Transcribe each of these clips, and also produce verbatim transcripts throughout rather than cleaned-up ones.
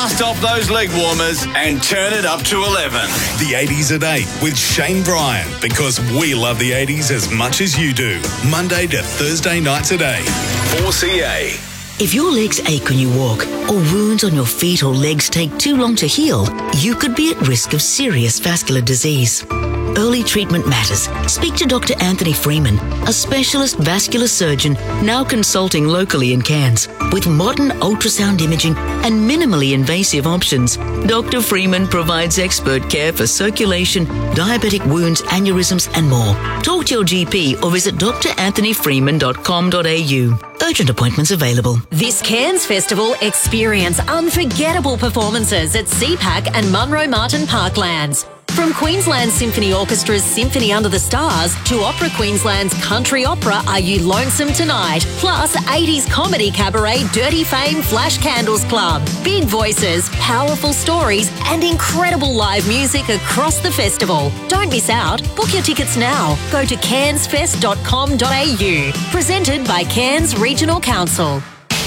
Dust off those leg warmers and turn it up to eleven. The eighties at eight with Shane Bryan, because we love the eighties as much as you do. Monday to Thursday nights at eight. four C A. If your legs ache when you walk, or wounds on your feet or legs take too long to heal, you could be at risk of serious vascular disease. Early treatment matters. Speak to Doctor Anthony Freeman, a specialist vascular surgeon now consulting locally in Cairns. With modern ultrasound imaging and minimally invasive options, Doctor Freeman provides expert care for circulation, diabetic wounds, aneurysms and more. Talk to your G P or visit d r anthony freeman dot com dot a u. Urgent appointments available. This Cairns Festival, experience unforgettable performances at C PAC and Munro Martin Parklands. From Queensland Symphony Orchestra's Symphony Under the Stars to Opera Queensland's country opera Are You Lonesome Tonight? Plus eighties comedy cabaret Dirty Fame Flash Candles Club. Big voices, powerful stories and incredible live music across the festival. Don't miss out. Book your tickets now. Go to cairns fest dot com dot a u. Presented by Cairns Regional Council.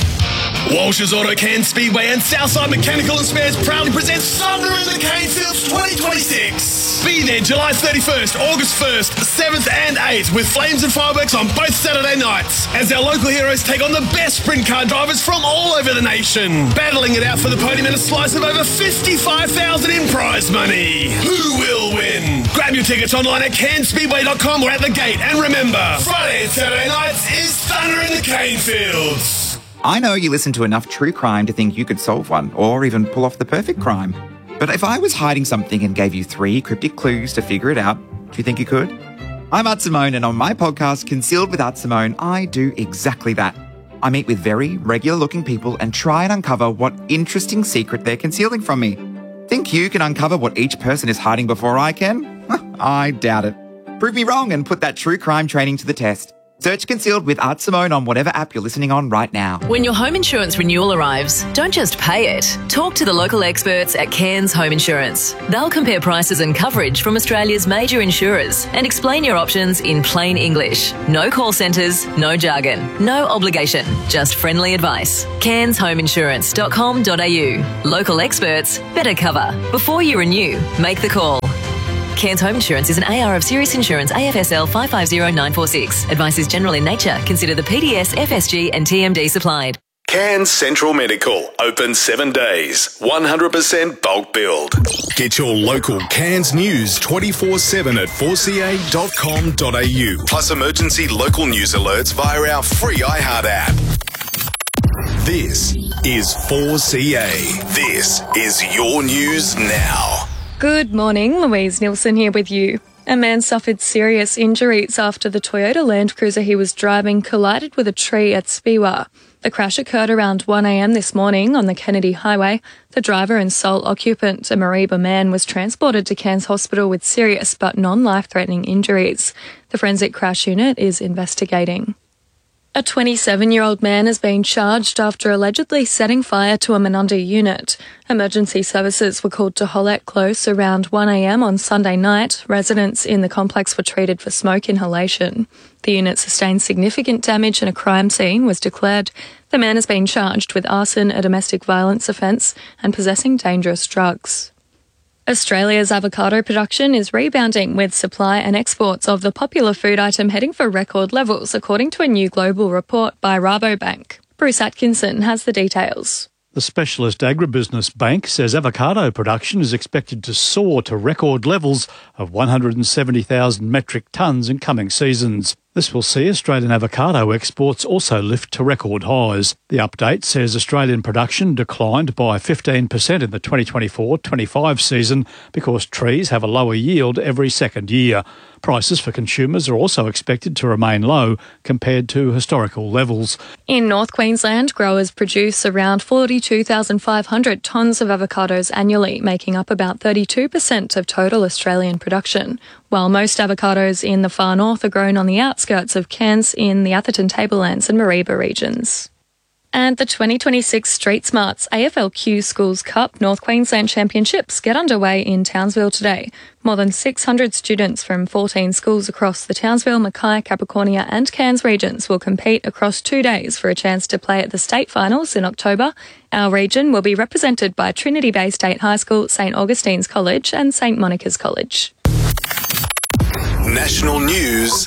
Walsh's Auto Cairns Speedway and Southside Mechanical and Spares proudly presents Thunder in the Canefields twenty twenty-six. Be there July thirty-first, August first, seventh and eighth with flames and fireworks on both Saturday nights as our local heroes take on the best sprint car drivers from all over the nation, battling it out for the podium and a slice of over fifty-five thousand dollars in prize money. Who will win? Grab your tickets online at cairns speedway dot com or at the gate, and remember, Friday and Saturday nights is Thunder in the Canefields. I know you listen to enough true crime to think you could solve one, or even pull off the perfect crime. But if I was hiding something and gave you three cryptic clues to figure it out, do you think you could? I'm Art Simone, and on my podcast, Concealed with Art Simone, I do exactly that. I meet with very regular-looking people and try and uncover what interesting secret they're concealing from me. Think you can uncover what each person is hiding before I can? I doubt it. Prove me wrong and put that true crime training to the test. Search Concealed with Art Simone on whatever app you're listening on right now. When your home insurance renewal arrives, don't just pay it. Talk to the local experts at Cairns Home Insurance. They'll compare prices and coverage from Australia's major insurers and explain your options in plain English. No call centres, no jargon, no obligation, just friendly advice. cairns home insurance dot com dot a u. Local experts, better cover. Before you renew, make the call. Cairns Home Insurance is an A R of Sirius Insurance A F S L five five zero nine four six. Advice is general in nature. Consider the P D S, F S G and T M D supplied. Cairns Central Medical, open seven days, one hundred percent bulk billed. Get your local Cairns news twenty-four seven at four c a dot com dot a u. Plus emergency local news alerts via our free iHeart app. This is four C A. This is your news now. Good morning, Louise Nielsen here with you. A man suffered serious injuries after the Toyota Land Cruiser he was driving collided with a tree at Speewah. The crash occurred around one a m this morning on the Kennedy Highway. The driver and sole occupant, a Mareeba man, was transported to Cairns Hospital with serious but non-life-threatening injuries. The forensic crash unit is investigating. A twenty-seven-year-old man has been charged after allegedly setting fire to a Menunda unit. Emergency services were called to Hollett Close around one a m on Sunday night. Residents in the complex were treated for smoke inhalation. The unit sustained significant damage and a crime scene was declared. The man has been charged with arson, a domestic violence offence, and possessing dangerous drugs. Australia's avocado production is rebounding, with supply and exports of the popular food item heading for record levels, according to a new global report by Rabobank. Bruce Atkinson has the details. The specialist agribusiness bank says avocado production is expected to soar to record levels of one hundred seventy thousand metric tonnes in coming seasons. This will see Australian avocado exports also lift to record highs. The update says Australian production declined by fifteen percent in the twenty twenty-four twenty-five season because trees have a lower yield every second year. Prices for consumers are also expected to remain low compared to historical levels. In North Queensland, growers produce around forty-two thousand five hundred tonnes of avocados annually, making up about thirty-two percent of total Australian production. While most avocados in the far north are grown on the outskirts of Cairns in the Atherton Tablelands and Mareeba regions. And the twenty twenty-six Street Smarts A F L Q Schools Cup North Queensland Championships get underway in Townsville today. More than six hundred students from fourteen schools across the Townsville, Mackay, Capricornia and Cairns regions will compete across two days for a chance to play at the state finals in October. Our region will be represented by Trinity Bay State High School, St Augustine's College and St Monica's College. National news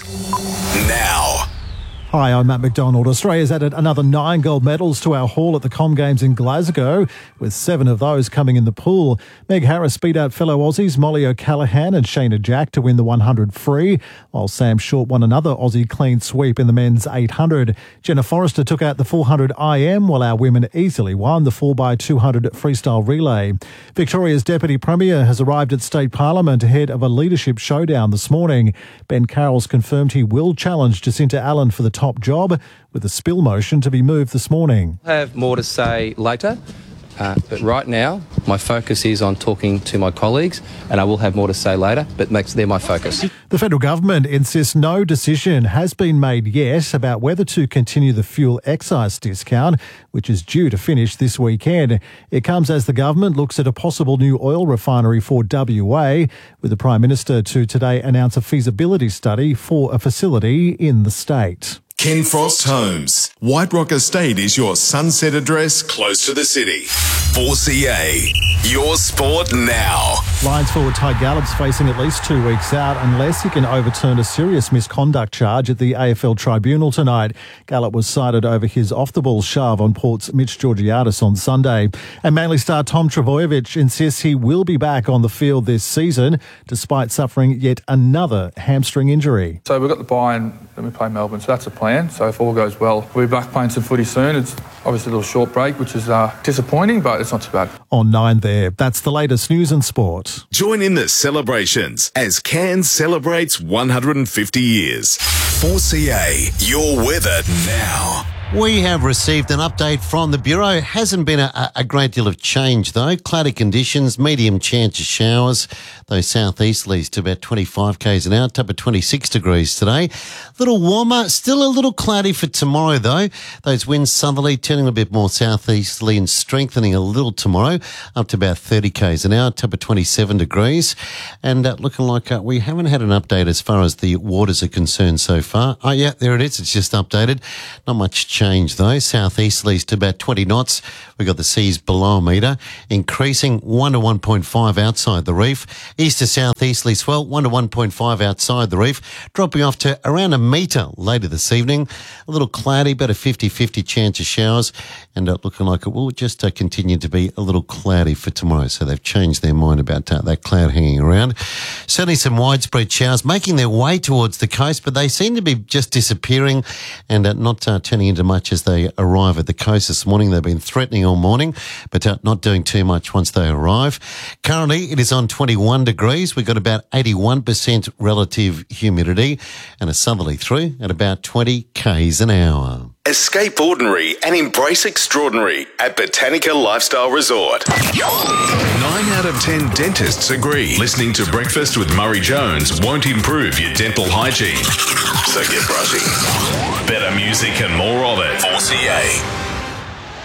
now. Hi, I'm Matt McDonald. Australia's added another nine gold medals to our haul at the Com Games in Glasgow, with seven of those coming in the pool. Meg Harris beat out fellow Aussies Molly O'Callaghan and Shayna Jack to win the one hundred free, while Sam Short won another Aussie clean sweep in the men's eight hundred. Jenna Forrester took out the four hundred I M, while our women easily won the four by two hundred freestyle relay. Victoria's Deputy Premier has arrived at State Parliament ahead of a leadership showdown this morning. Ben Carroll's confirmed he will challenge Jacinta Allen for the top job, with a spill motion to be moved this morning. I have more to say later, uh, but right now my focus is on talking to my colleagues, and I will have more to say later, but they're my focus. The federal government insists no decision has been made yet about whether to continue the fuel excise discount, which is due to finish this weekend. It comes as the government looks at a possible new oil refinery for W A, with the Prime Minister to today announce a feasibility study for a facility in the state. Ken Frost Homes. White Rock Estate is your sunset address close to the city. four C A, your sport now. Lions forward Ty Gallop's facing at least two weeks out unless he can overturn a serious misconduct charge at the A F L tribunal tonight. Gallop was cited over his off-the-ball shove on Port's Mitch Georgiadis on Sunday. And Manly star Tom Trbojevic insists he will be back on the field this season, despite suffering yet another hamstring injury. So we've got the bye and then we play Melbourne, so that's a plan. So if all goes well, we'll be back playing some footy soon. It's obviously a little short break, which is uh, disappointing, but it's not too bad. On nine there, that's the latest news and sport. Join in the celebrations as Cairns celebrates one hundred fifty years. four C A, your weather now. We have received an update from the Bureau. Hasn't been a, a great deal of change though. Cloudy conditions, medium chance of showers. Those southeasterlies to about twenty-five k's an hour, top of twenty-six degrees today. A little warmer, still a little cloudy for tomorrow though. Those winds southerly turning a bit more southeasterly and strengthening a little tomorrow, up to about thirty k's an hour, top of twenty-seven degrees. And uh, looking like uh, we haven't had an update as far as the waters are concerned so far. Oh yeah, there it is. It's just updated. Not much change though. Southeasterlies to about twenty knots. We've got the seas below a metre, increasing one to one point five outside the reef. East to southeasterly swell, one to one point five outside the reef, dropping off to around a metre later this evening. A little cloudy, about a fifty-fifty chance of showers, and uh, looking like it will just uh, continue to be a little cloudy for tomorrow. So they've changed their mind about uh, that cloud hanging around. Certainly some widespread showers making their way towards the coast, but they seem to be just disappearing and uh, not uh, turning into much as they arrive at the coast this morning. They've been threatening all morning, but uh, not doing too much once they arrive. Currently, it is on twenty-one degrees. We've got about eighty-one percent relative humidity and a southerly through at about twenty k's an hour. Escape ordinary and embrace extraordinary at Botanica Lifestyle Resort. Nine out of ten dentists agree listening to Breakfast with Murray Jones won't improve your dental hygiene. So get brushing. Better music and more of it. four C A.